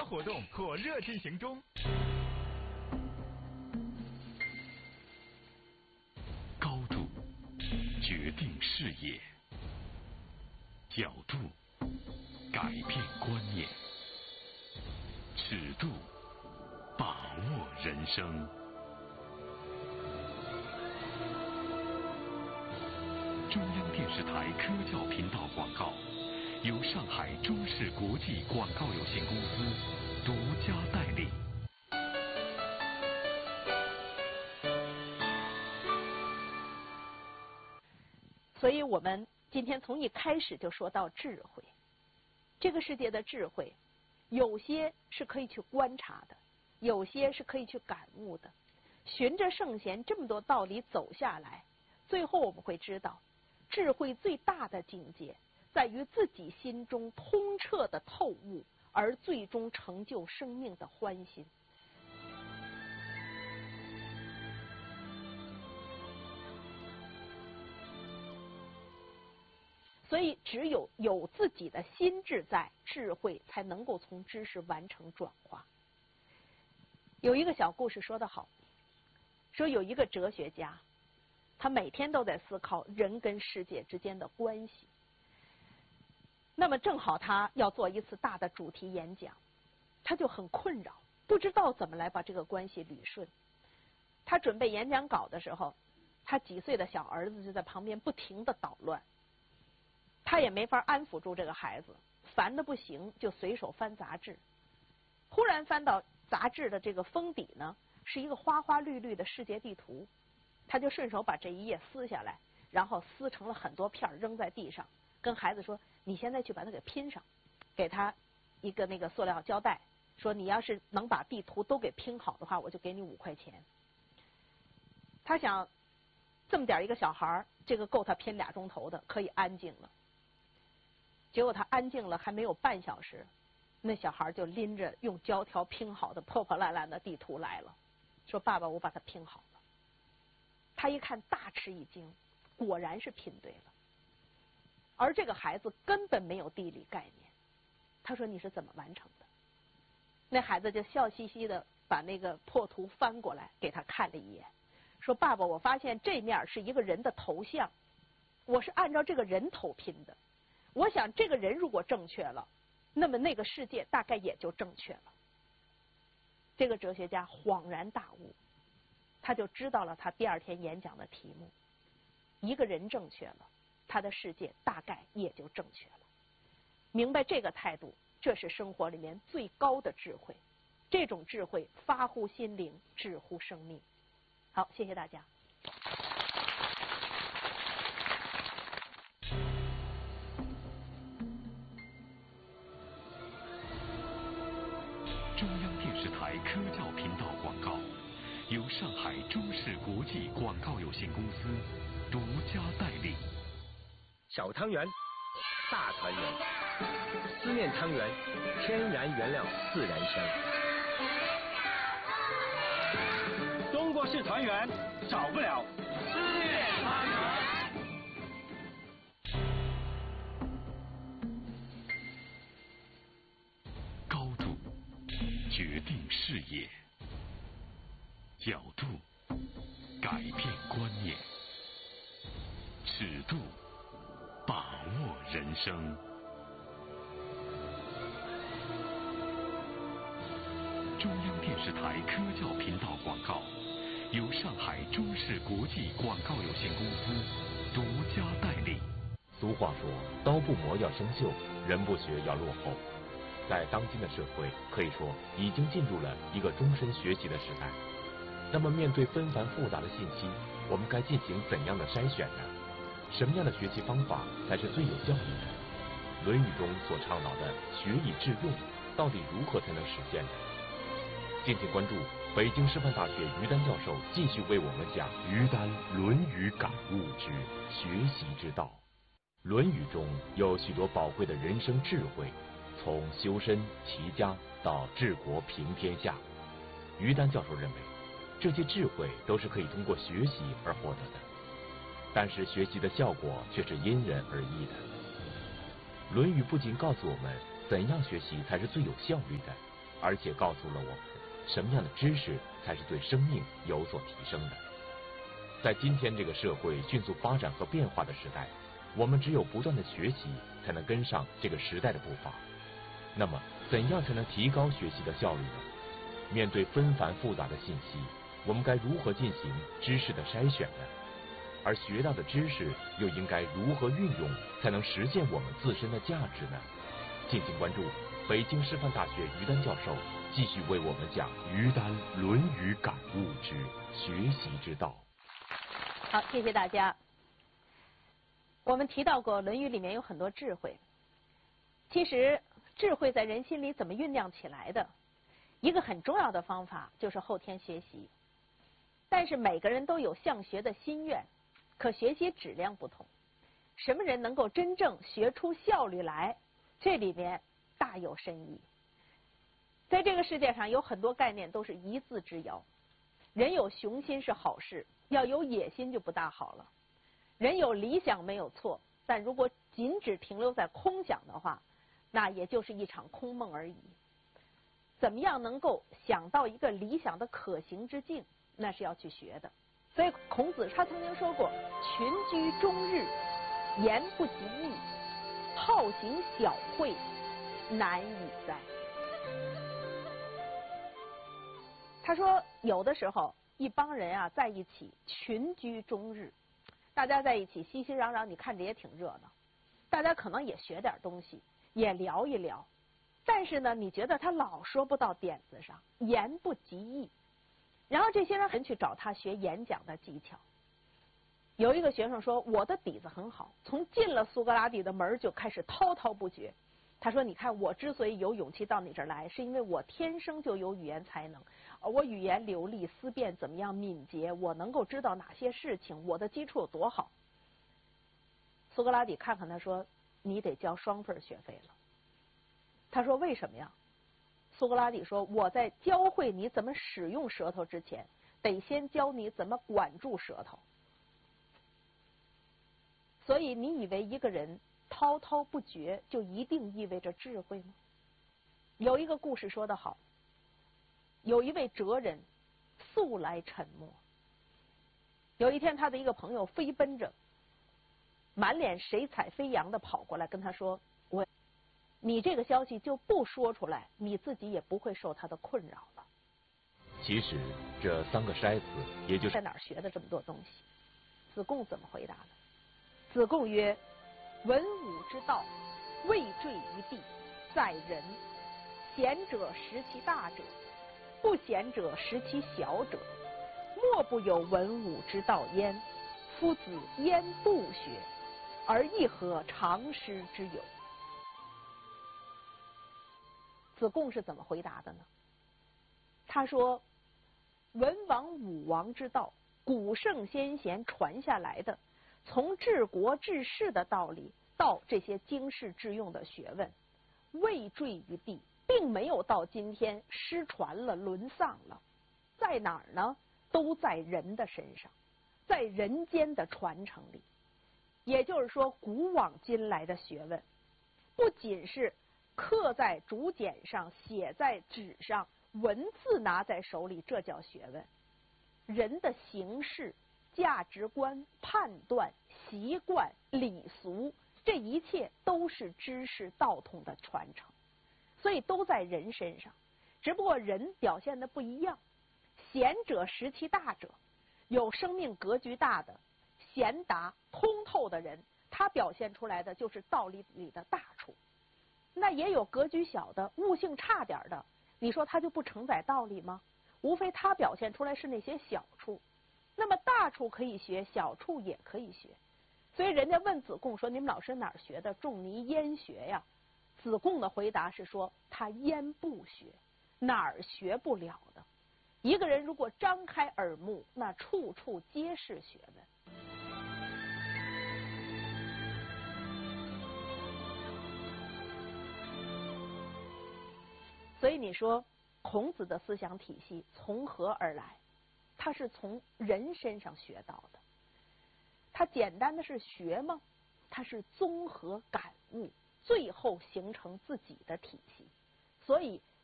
活动火热进行中。 高度决定视野，角度改变观念，尺度把握人生。中央电视台科教频道广告，由上海中视国际广告有限公司独家代理。 所以我们今天从一开始就说到智慧。这个世界的智慧，有些是可以去观察的，有些是可以去感悟的。循着圣贤这么多道理走下来，最后我们会知道，智慧最大的境界在于自己心中通彻的透悟，而最终成就生命的欢心。所以只有自己的心智在，智慧才能够从知识完成转化。有一个小故事说得好，说有一个哲学家，他每天都在思考人跟世界之间的关系。那么正好他要做一次大的主题演讲，他就很困扰，不知道怎么来把这个关系捋顺。他准备演讲稿的时候，他几岁的小儿子就在旁边不停地捣乱，他也没法安抚住这个孩子，烦得不行，就随手翻杂志。忽然翻到杂志的这个封底呢，是一个花花绿绿的世界地图，他就顺手把这一页撕下来，然后撕成了很多片扔在地上，跟孩子说：“你现在去把它给拼上。”给他一个那个塑料胶带，说：“你要是能把地图都给拼好的话，我就给你5块钱。”他想，这么点一个小孩，这个够他拼2钟头的，可以安静了。结果他安静了还没有半小时，那小孩就拎着用胶条拼好的破破烂烂的地图来了，说：“爸爸，我把它拼好了。”他一看大吃一惊，果然是拼对了。而这个孩子根本没有地理概念。他说：“你是怎么完成的？”那孩子就笑嘻嘻的把那个破图翻过来给他看了一眼，说：“爸爸，我发现这面是一个人的头像，我是按照这个人头拼的。我想这个人如果正确了，那么那个世界大概也就正确了。”这个哲学家恍然大悟，他就知道了他第2天演讲的题目：一个人正确了，他的世界大概也就正确了。明白这个态度，这是生活里面最高的智慧。这种智慧发乎心灵，至乎生命。好，谢谢大家。 中央电视台科教频道广告，由上海中视国际广告有限公司独家代理。 小汤圆，大团圆，思念汤圆，天然原料，自然香。 中国式团圆少不了思念汤圆。 高度决定视野，角度改变观念，尺度把握人生。中央电视台科教频道广告，由上海中视国际广告有限公司独家代理。 俗话说，刀不磨要生锈，人不学要落后。在当今的社会，可以说已经进入了一个终身学习的时代。那么，面对纷繁复杂的信息，我们该进行怎样的筛选呢？什么样的学习方法才是最有效率的？《论语》中所倡导的“学以致用”，到底如何才能实现呢？敬请关注北京师范大学于丹教授继续为我们讲于丹《论语》感悟之学习之道。《论语》中有许多宝贵的人生智慧，从修身齐家到治国平天下。于丹教授认为，这些智慧都是可以通过学习而获得的，但是学习的效果却是因人而异的。《论语》不仅告诉我们怎样学习才是最有效率的， 而且告诉了我们什么样的知识才是对生命有所提升的。在今天这个社会迅速发展和变化的时代，我们只有不断的学习，才能跟上这个时代的步伐。那么，怎样才能提高学习的效率呢？面对纷繁复杂的信息，我们该如何进行知识的筛选呢？而学到的知识又应该如何运用，才能实现我们自身的价值呢？敬请关注北京师范大学于丹教授继续为我们讲于丹《论语感悟之学习之道》。 好，谢谢大家。我们提到过《论语》里面有很多智慧，其实智慧在人心里怎么酝酿起来的？一个很重要的方法就是后天学习。但是每个人都有向学的心愿，可学习质量不同。什么人能够真正学出效率来？这里面大有深意。在这个世界上有很多概念都是一字之遥。人有雄心是好事，要有野心就不大好了。人有理想没有错，但如果仅只停留在空想的话，那也就是一场空梦而已。怎么样能够想到一个理想的可行之境，那是要去学的。所以孔子他曾经说过：“群居终日，言不及义，好行小惠，难以哉。”他说，有的时候一帮人啊在一起，群居终日，大家在一起熙熙攘攘，你看着也挺热闹。大家可能也学点东西，也聊一聊，但是呢，你觉得他老说不到点子上，言不及义。然后这些人很去找他学演讲的技巧。有一个学生说，我的底子很好，从进了苏格拉底的门就开始滔滔不绝。他说，你看我之所以有勇气到你这儿来，是因为我天生就有语言才能，我语言流利，思辨怎么样敏捷，我能够知道哪些事情，我的基础有多好。苏格拉底看看他说，你得交双份学费了。他说，为什么呀？苏格拉底说，我在教会你怎么使用舌头之前，得先教你怎么管住舌头。所以你以为一个人滔滔不绝就一定意味着智慧吗？有一个故事说得好，有一位哲人素来沉默，有一天他的一个朋友飞奔着，满脸神采飞扬的跑过来跟他说，你这个消息就不说出来，你自己也不会受他的困扰了。 其实这三个筛子，也就是在哪儿学的这么多东西？子贡怎么回答呢？子贡曰：文武之道，未坠于地，在人。贤者识其大者，不贤者识其小者。莫不有文武之道焉。夫子焉不学，而亦何常师之有？子贡是怎么回答的呢？他说，文王武王之道，古圣先贤传下来的，从治国治世的道理到这些经世致用的学问，未坠于地，并没有到今天失传了沦丧了。在哪儿呢？都在人的身上，在人间的传承里。也就是说，古往今来的学问不仅是刻在竹简上，写在纸上，文字拿在手里，这叫学问。人的行事、价值观、判断、习惯、礼俗，这一切都是知识道统的传承，所以都在人身上，只不过人表现的不一样。贤者识其大者，有生命格局大的、贤达通透的人，他表现出来的就是道理里的大处。那也有格局小的、悟性差点的，你说他就不承载道理吗？无非他表现出来是那些小处。那么大处可以学，小处也可以学。所以人家问子贡说，你们老师哪儿学的？仲尼焉学呀？子贡的回答是说，他焉不学，哪儿学不了的。一个人如果张开耳目，那处处皆是学问。所以你说孔子的思想体系从何而来？他是从人身上学到的。他简单的是学吗？他是综合感悟，最后形成自己的体系。所以